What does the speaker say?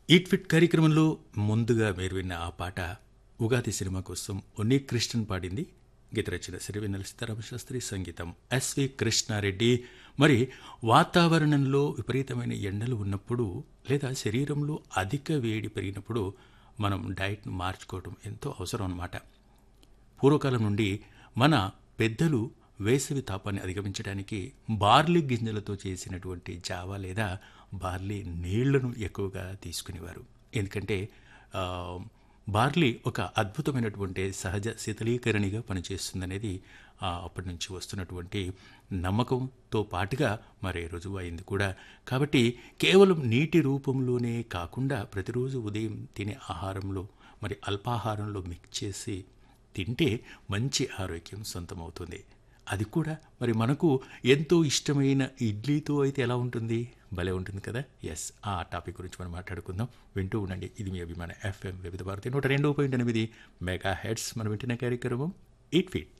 Eat fit కార్యక్రమంలో ముందుగా మీరు విన్న ఆ పాట ఉగాది సినిమా కోసం ఉన్ని కృష్ణన్ పాడింది. గీత రచన సిరివెన్నెల సీతారామశాస్త్రి, సంగీతం ఎస్వి కృష్ణారెడ్డి. మరి వాతావరణంలో విపరీతమైన ఎండలు ఉన్నప్పుడు లేదా శరీరంలో అధిక వేడి పెరిగినప్పుడు మనం డైట్ను మార్చుకోవడం ఎంతో అవసరం అన్నమాట. పూర్వకాలం నుండి మన పెద్దలు వేసవి తాపాన్ని అధిగమించడానికి బార్లీ గింజలతో చేసినటువంటి జావా లేదా బార్లీ నీళ్లను ఎక్కువగా తీసుకునేవారు. ఎందుకంటే ఆ, బార్లీ ఒక అద్భుతమైనటువంటి సహజ శీతలీకరణిగా పనిచేస్తుందనేది అప్పటి నుంచి వస్తున్నటువంటి నమ్మకంతో పాటుగా మరి రుజువు అయింది కూడా. కాబట్టి కేవలం నీటి రూపంలోనే కాకుండా ప్రతిరోజు ఉదయం తినే ఆహారంలో మరి అల్పాహారంలో మిక్స్ చేసి తింటే మంచి ఆరోగ్యం సొంతమవుతుంది. అది కూడా మరి మనకు ఎంతో ఇష్టమైన ఇడ్లీతో అయితే ఎలా ఉంటుంది, భలే ఉంటుంది కదా. ఎస్, ఆ టాపిక్ గురించి మనం మాట్లాడుకుందాం. వింటూ ఉండండి, ఇది మీ అభిమాన FM వివిధ భారతి 102.8 మెగా హెడ్స్. మనం వింటున్న కార్యక్రమం ఈట్ ఫిట్.